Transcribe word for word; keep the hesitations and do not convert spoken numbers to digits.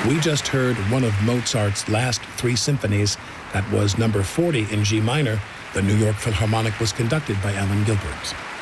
We just heard one of Mozart's last three symphonies. That was number forty in G minor. The New York Philharmonic was conducted by Alan Gilbert.